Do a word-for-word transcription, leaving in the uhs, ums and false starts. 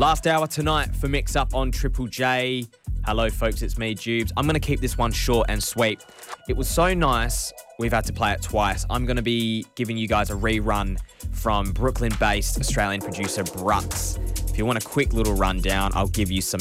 Last hour tonight for Mix Up on Triple J. Hello, folks, it's me, Jubes. I'm going to keep this one short and sweet. It was so nice, we've had to play it twice. I'm going to be giving you guys a rerun from Brooklyn-based Australian producer Brux. If you want a quick little rundown, I'll give you some